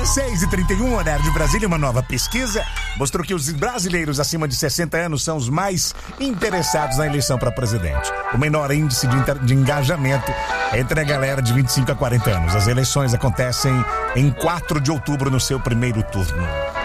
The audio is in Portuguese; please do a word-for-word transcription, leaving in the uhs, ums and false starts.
seis e trinta e um, horário de Brasília, uma nova pesquisa mostrou que os brasileiros acima de sessenta anos são os mais interessados na eleição para presidente. O menor índice de, inter... de engajamento entre a galera de vinte e cinco a quarenta anos. As eleições acontecem em quatro de outubro no seu primeiro turno.